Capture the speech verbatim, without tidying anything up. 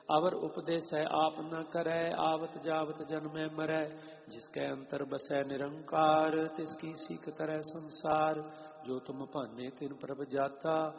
अवर उपदेशै आप न करै, आवत जावत जन्मै मरै। जिसकै अंतर बसै निरंकार, तिसकी सीख तरह संसार। जो तुम भाने तिन प्रभ जाता,